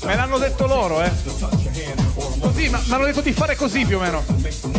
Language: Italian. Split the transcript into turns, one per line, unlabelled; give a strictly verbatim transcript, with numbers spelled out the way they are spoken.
Me l'hanno detto loro, eh. Così, ma mi hanno detto di fare così più o meno.